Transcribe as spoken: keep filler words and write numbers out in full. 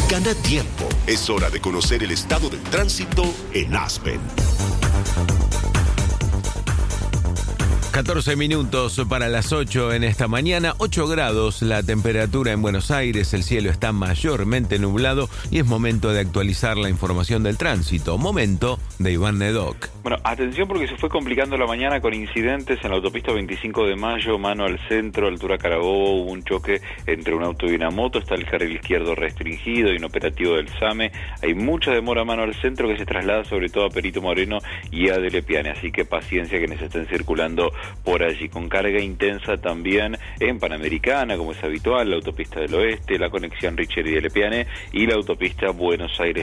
Gana tiempo. Es hora de conocer el estado del tránsito en Aspen. catorce minutos para las ocho en esta mañana, ocho grados la temperatura en Buenos Aires, el cielo está mayormente nublado y es momento de actualizar la información del tránsito. Momento de Iván Nedoc. Bueno, atención porque se fue complicando la mañana con incidentes en la autopista veinticinco de mayo, mano al centro, altura Carabobo, hubo un choque entre un auto y una moto, está el carril izquierdo restringido, inoperativo del SAME, hay mucha demora mano al centro que se traslada sobre todo a Perito Moreno y a Delepiane, así que paciencia quienes estén circulando por allí, con carga intensa también en Panamericana, como es habitual, la autopista del Oeste, la conexión Richeri y Delepiane y la autopista Buenos Aires